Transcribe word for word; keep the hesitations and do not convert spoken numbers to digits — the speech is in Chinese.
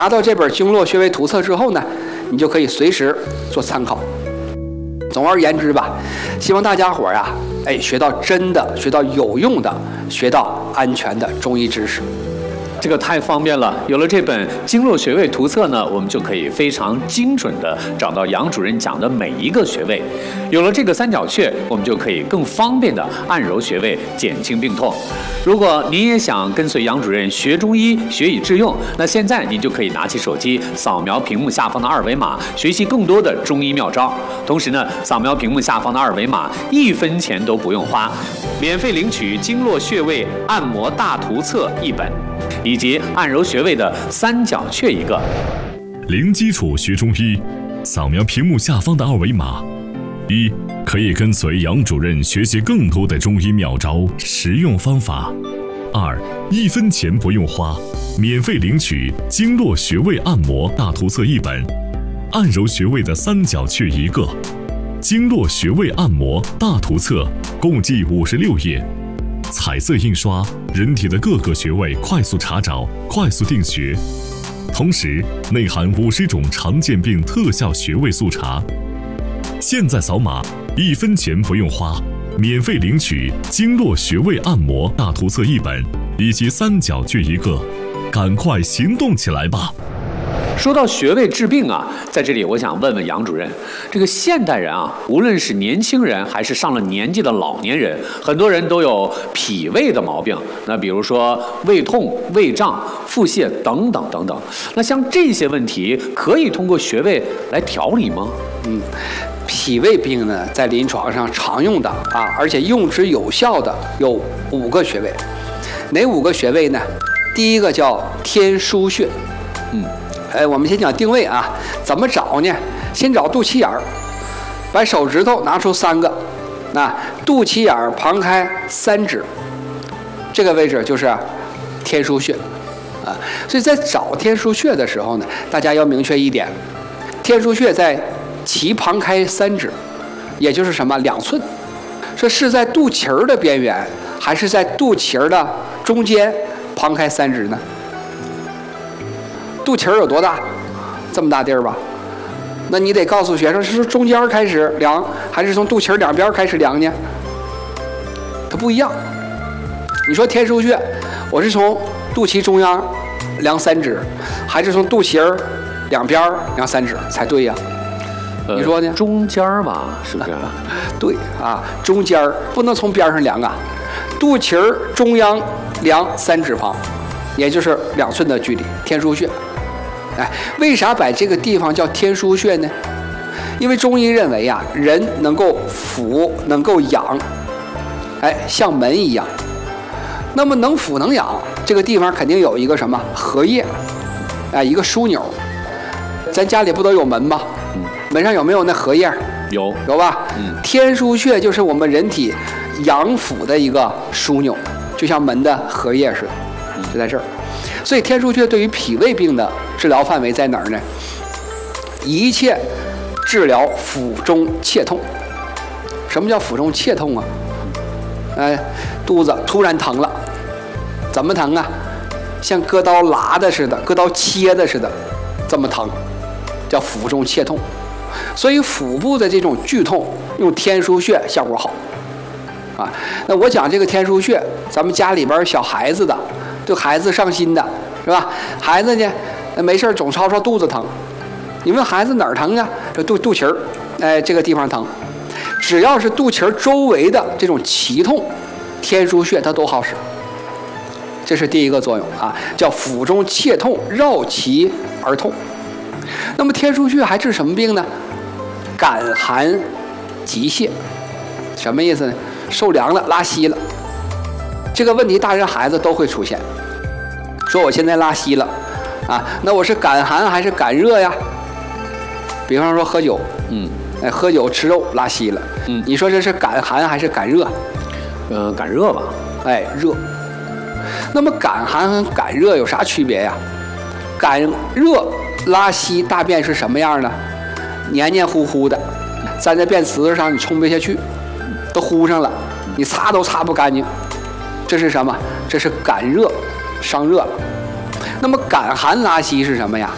拿到这本《经络穴位图册》之后呢，你就可以随时做参考。总而言之吧，希望大家伙儿啊，哎，学到真的，学到有用的，学到安全的中医知识。 这个太方便了，有了这本《经络穴位图册》呢，我们就可以非常精准地找到杨主任讲的每一个穴位。有了这个三角穴，我们就可以更方便地按揉穴位，减轻病痛。如果您也想跟随杨主任学中医，学以致用，那现在您就可以拿起手机，扫描屏幕下方的二维码，学习更多的中医妙招。同时呢，扫描屏幕下方的二维码，一分钱都不用花，免费领取《经络穴位按摩大图册》一本。以及按揉穴位的三角穴一个。 零基础学中医，扫描屏幕下方的二维码，一可以跟随杨主任学习更多的中医妙招、实用方法；二一分钱不用花，免费领取《经络穴位按摩大图册》一本，按揉穴位的三角穴一个。经络穴位按摩大图册共计五十六页。彩色印刷，人体的各个穴位快速查找、快速定穴，同时内含五十种常见病特效穴位速查。现在扫码，一分钱不用花，免费领取《经络穴位按摩大图册》一本以及三角穴一个，赶快行动起来吧！ 说到穴位治病啊，在这里我想问问杨主任，这个现代人啊，无论是年轻人还是上了年纪的老年人，很多人都有脾胃的毛病。那比如说胃痛、胃胀、腹泻等等等等。那像这些问题，可以通过穴位来调理吗？ 嗯，脾胃病呢，在临床上常用的啊，而且用之有效的有五个穴位。哪五个穴位呢？第一个叫天枢穴。嗯。哎，我们先讲定位啊，怎么找呢？先找肚脐眼儿，把手指头拿出三个，那肚脐眼儿旁开三指，这个位置就是天枢穴啊。所以在找天枢穴的时候呢，大家要明确一点，天枢穴在脐旁开三指，也就是什么两寸，这是在肚脐儿的边缘，还是在肚脐儿的中间旁开三指呢？肚脐儿有多大？这么大地儿吧？那你得告诉学生，是从中间开始量，还是从肚脐儿两边开始量呢？它不一样。你说天枢穴，我是从肚脐中央量三指，还是从肚脐儿两边量三指才对呀？ 呃、 你说呢？ 中间吧，是不是？ 对啊，中间不能从边上量啊，肚脐儿中央量三指旁，也就是两寸的距离，天枢穴。哎，为啥把这个地方叫天枢穴呢？因为中医认为呀、啊，人能够俯，能够仰，哎，像门一样。那么能俯能仰，这个地方肯定有一个什么合叶，哎，一个枢纽。咱家里不都有门吗？嗯，门上有没有那合叶？ 有， 有吧？嗯，天枢穴就是我们人体阳府的一个枢纽，就像门的合叶似的，就在这儿。所以天枢穴对于脾胃病的治疗范围在哪儿呢？一切治疗腹中切痛。什么叫腹中切痛啊？哎，肚子突然疼了，怎么疼啊？像割刀拉的似的，割刀切的似的，这么疼，叫腹中切痛。所以腹部的这种剧痛，用天枢穴效果好。啊，那我讲这个天枢穴，咱们家里边小孩子的。对孩子上心的是吧？孩子呢，没事总吵吵肚子疼。你问孩子哪儿疼啊？这肚肚脐儿，哎，这个地方疼。只要是肚脐儿周围的这种脐痛，天枢穴它都好使。这是第一个作用啊，叫腹中切痛，绕脐而痛。那么天枢穴还治什么病呢？感寒急泄。什么意思呢？受凉了，拉稀了。这个问题大人孩子都会出现。说我现在拉稀了啊，那我是感寒还是感热呀？比方说喝酒，嗯，哎，喝酒吃肉拉稀了，嗯，你说这是感寒还是感热？ 呃，感热吧。 哎，热。那么感寒和感热有啥区别呀？感热拉稀大便是什么样呢？黏黏糊糊的，粘在便池子上你冲不下去，都糊上了，你擦都擦不干净。这是什么？这是感热伤热了。那么感寒拉稀是什么呀？